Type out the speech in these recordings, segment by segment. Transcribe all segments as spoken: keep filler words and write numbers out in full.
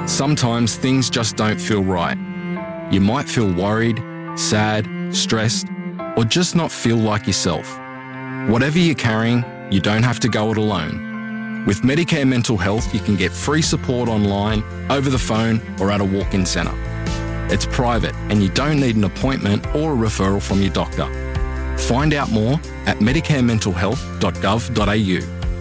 Sometimes things just don't feel right. You might feel worried, sad, stressed, or just not feel like yourself. Whatever you're carrying, you don't have to go it alone. With Medicare Mental Health, you can get free support online, over the phone, or at a walk-in centre. It's private and you don't need an appointment or a referral from your doctor. Find out more at medicare mental health dot gov dot a u.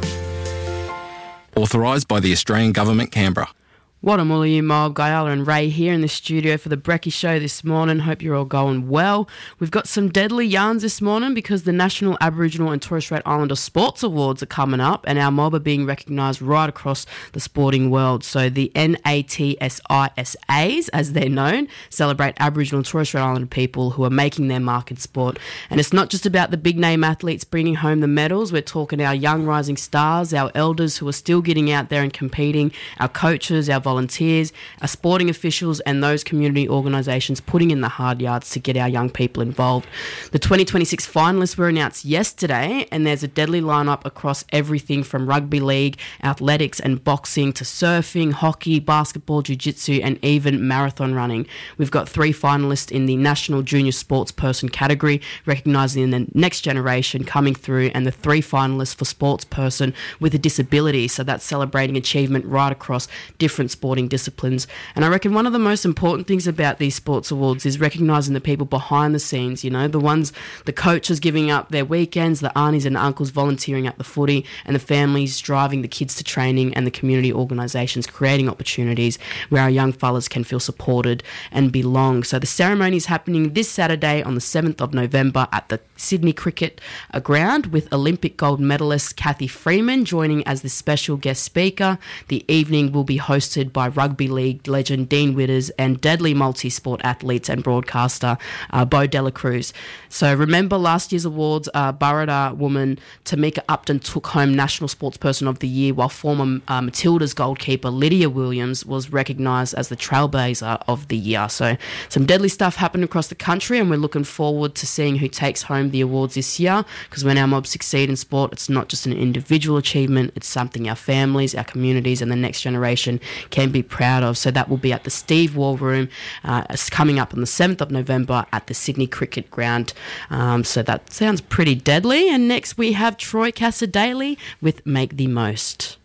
Authorised by the Australian Government, Canberra. What a mully you mob, Guyala and Ray here in the studio for the Brekkie Show this morning. Hope you're all going well. We've got some deadly yarns this morning because the National Aboriginal and Torres Strait Islander Sports Awards are coming up and our mob are being recognised right across the sporting world. So the N A T S I S As, as they're known, celebrate Aboriginal and Torres Strait Islander people who are making their mark in sport. And it's not just about the big name athletes bringing home the medals. We're talking our young rising stars, our elders who are still getting out there and competing, our coaches, our volunteers, our sporting officials and those community organisations putting in the hard yards to get our young people involved. The twenty twenty-six finalists were announced yesterday and there's a deadly lineup across everything from rugby league, athletics and boxing to surfing, hockey, basketball, jiu-jitsu and even marathon running. We've got three finalists in the National Junior Sports Person category, recognising the next generation coming through, and the three finalists for sports person with a disability. So that's celebrating achievement right across different sporting disciplines. And I reckon one of the most important things about these sports awards is recognising the people behind the scenes, you know, the ones, the coaches giving up their weekends, the aunties and uncles volunteering at the footy, and the families driving the kids to training, and the community organisations creating opportunities where our young fellas can feel supported and belong. So the ceremony is happening this Saturday on the seventh of November at the Sydney Cricket Ground, with Olympic gold medalist Kathy Freeman joining as the special guest speaker. The evening will be hosted by Rugby League legend Dean Witters and deadly multi-sport athletes and broadcaster uh, Bo Dela Cruz. So remember last year's awards, uh, Burrada woman Tamika Upton took home National Sportsperson of the Year, while former uh, Matildas goalkeeper Lydia Williams was recognised as the Trailblazer of the Year. So some deadly stuff happened across the country, and we're looking forward to seeing who takes home the awards this year, because when our mobs succeed in sport, it's not just an individual achievement, it's something our families, our communities and the next generation can be proud of. So that will be at the Steve Wall Room. Uh, it's coming up on the seventh of November at the Sydney Cricket Ground. Um, so that sounds pretty deadly. And next we have Troy Cassadaly with Make the Most.